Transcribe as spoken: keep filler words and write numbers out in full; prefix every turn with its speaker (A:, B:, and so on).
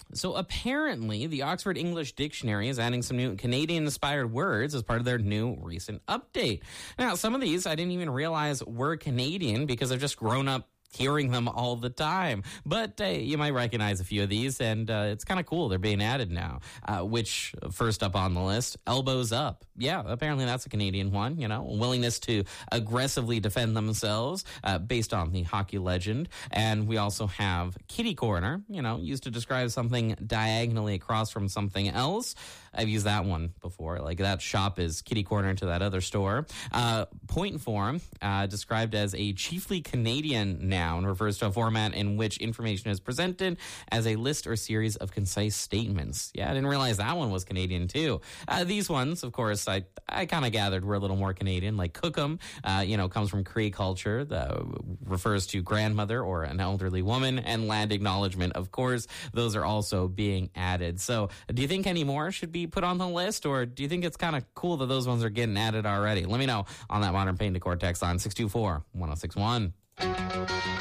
A: So apparently, the Oxford English Dictionary is adding some new Canadian-inspired words as part of their new recent update. Now, some of these I didn't even realize were Canadian because I've just grown up hearing them all the time. But uh, you might recognize a few of these, and uh, it's kind of cool. They're being added now. Uh, which, first up on the list, elbows up. Yeah, apparently that's a Canadian one, you know, willingness to aggressively defend themselves uh, based on the hockey legend. And we also have kitty corner, you know, used to describe something diagonally across from something else. I've used that one before. Like that shop is kitty corner to that other store. Uh, point form, uh, described as a chiefly Canadian noun, refers to a format in which information is presented as a list or series of concise statements. Yeah, I didn't realize that one was Canadian too. Uh, these ones, of course, I I kind of gathered were a little more Canadian. Like cookum, uh, you know, comes from Cree culture, that refers to grandmother or an elderly woman, and land acknowledgement, of course, those are also being added. So, do you think any more should be put on the list, or do you think it's kind of cool that those ones are getting added already? Let me know on that Modern Paint Decor text line six two four, one oh six one.